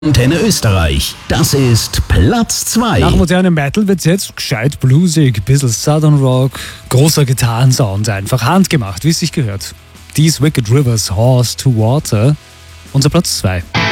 Antenne Österreich. Das ist Platz 2. Nach modernem Metal wird's jetzt gescheit bluesig, bisschen Southern Rock, großer Gitarrensound, einfach handgemacht, wie es sich gehört. These Wicked Rivers, Horse to Water, unser Platz 2.